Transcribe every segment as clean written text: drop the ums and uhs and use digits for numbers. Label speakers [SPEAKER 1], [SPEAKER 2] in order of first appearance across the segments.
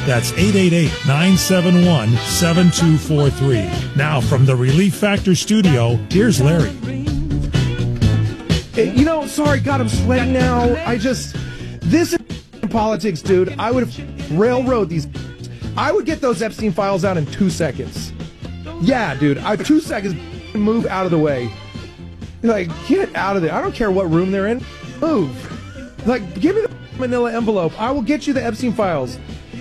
[SPEAKER 1] That's 888-971-7243. Now, from the Relief Factor studio, here's Larry.
[SPEAKER 2] Sorry, God, I'm sweating now. This is politics, dude. I would have railroad these. I would get those Epstein files out in 2 seconds. Yeah, dude, 2 seconds, move out of the way. Like, get out of there. I don't care what room they're in. Move. Like, give me the manila envelope. I will get you the Epstein files.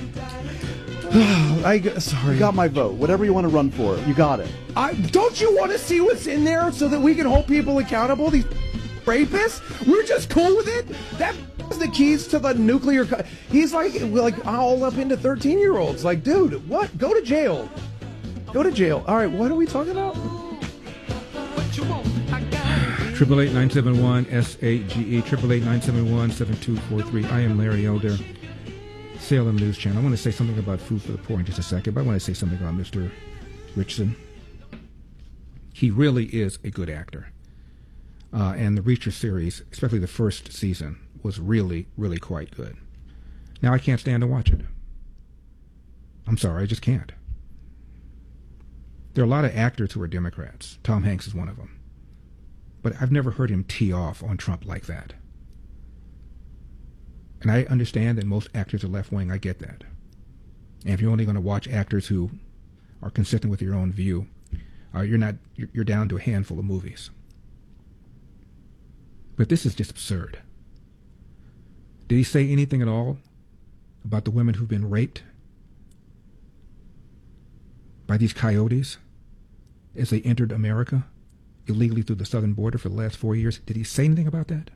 [SPEAKER 2] Sorry.
[SPEAKER 3] You got my vote. Whatever you want to run for, you got it.
[SPEAKER 2] Don't you want to see what's in there so that we can hold people accountable? These rapists? We're just cool with it? That is the keys to the nuclear... He's like all up into 13-year-olds. Like, dude, what? Go to jail. Go to jail. All right, what are we talking about?
[SPEAKER 4] 888-971-SAGE, 888-971-7243. I am Larry Elder, Salem News Channel. I want to say something about Food for the Poor in just a second, but I want to say something about Mr. Richardson. He really is a good actor. And the Reacher series, especially the first season, was really, really quite good. Now I can't stand to watch it. I'm sorry, I just can't. There are a lot of actors who are Democrats. Tom Hanks is one of them. But I've never heard him tee off on Trump like that. And I understand that most actors are left-wing. I get that. And if you're only going to watch actors who are consistent with your own view, you're down to a handful of movies. But this is just absurd. Did he say anything at all about the women who've been raped by these coyotes as they entered America illegally through the southern border for the last 4 years? Did he say anything about that?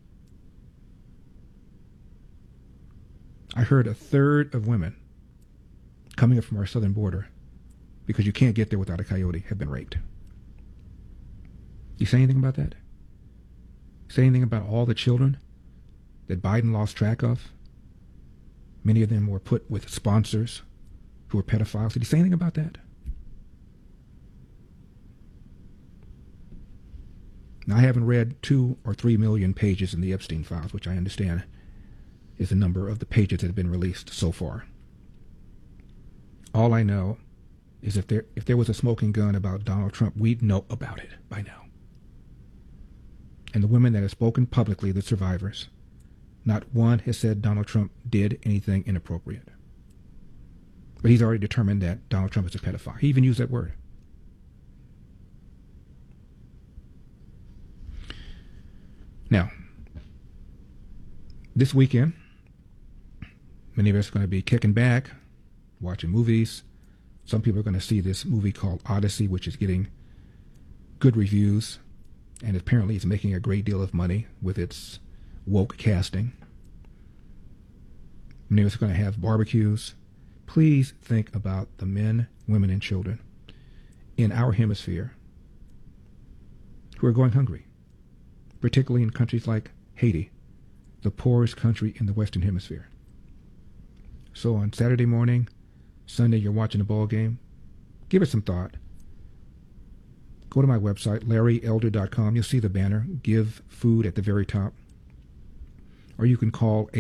[SPEAKER 4] I heard a third of women coming up from our southern border, because you can't get there without a coyote, have been raped. You say anything about that? Say anything about all the children that Biden lost track of? Many of them were put with sponsors who were pedophiles. Did he say anything about that? Now, I haven't read 2 or 3 million pages in the Epstein files, which I understand is the number of the pages that have been released so far. All I know is if there was a smoking gun about Donald Trump, we'd know about it by now. And the women that have spoken publicly, the survivors, not one has said Donald Trump did anything inappropriate. But he's already determined that Donald Trump is a pedophile. He even used that word. Now, this weekend, many of us are going to be kicking back, watching movies. Some people are going to see this movie called Odyssey, which is getting good reviews, and apparently it's making a great deal of money with its woke casting. Many of us are going to have barbecues. Please think about the men, women, and children in our hemisphere who are going hungry, particularly in countries like Haiti, the poorest country in the Western Hemisphere. So on Saturday morning, Sunday, you're watching a ball game, give it some thought. Go to my website, LarryElder.com. You'll see the banner, Give Food, at the very top. Or you can call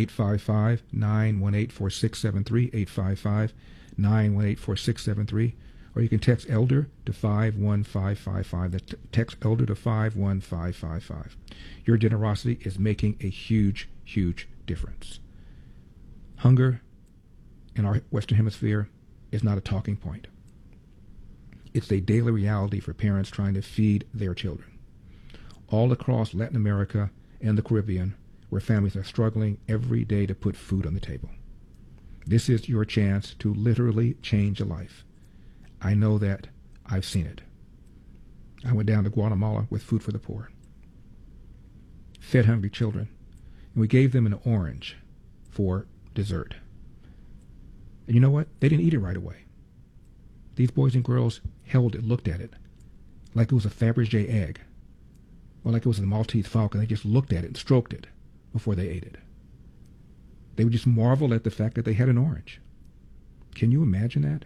[SPEAKER 4] 855-918-4673, 855-918-4673. Or you can text Elder to 51555. Text Elder to 51555. Your generosity is making a huge, huge difference. Hunger in our Western Hemisphere is not a talking point. It's a daily reality for parents trying to feed their children. All across Latin America and the Caribbean, where families are struggling every day to put food on the table. This is your chance to literally change a life. I know that. I've seen it. I went down to Guatemala with Food for the Poor. Fed hungry children. And we gave them an orange for dessert. And you know what? They didn't eat it right away. These boys and girls held it, looked at it, like it was a Fabergé egg, or like it was a Maltese Falcon. They just looked at it and stroked it before they ate it. They would just marvel at the fact that they had an orange. Can you imagine that?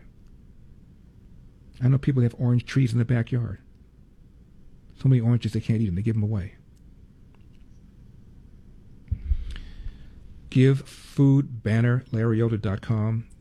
[SPEAKER 4] I know people that have orange trees in the backyard. So many oranges they can't eat them. They give them away. Give food banner, LarryElder.com.